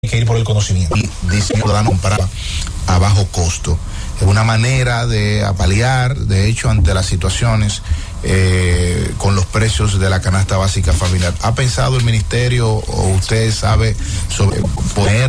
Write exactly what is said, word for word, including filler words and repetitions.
que ir por el conocimiento. Y dice que ciudadano compraba a bajo costo. Es una manera de apalear, de hecho, ante las situaciones eh, con los precios de la canasta básica familiar. ¿Ha pensado el ministerio o usted sabe sobre poner